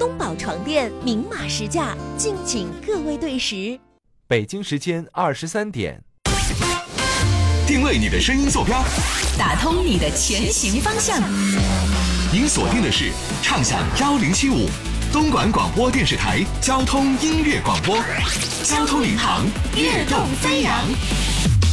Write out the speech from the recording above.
东宝床垫明码实价，敬请各位对时。 北京时间23点， 定位你的声音坐标， 打通你的前行方向。 您锁定的是畅享1075东莞广播电视台交通音乐广播，交通领航，跃动飞扬。